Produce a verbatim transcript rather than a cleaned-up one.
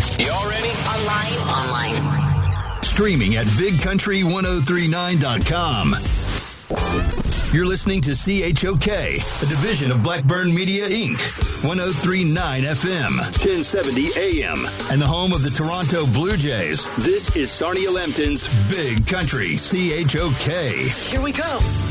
Y'all ready? Online. Online. Streaming at big country ten thirty-nine dot com. You're listening to C H O K, a division of Blackburn Media, Incorporated. ten thirty-nine F M, ten seventy A M, and the home of the Toronto Blue Jays. This is Sarnia Lambton's Big Country C H O K. Here we go.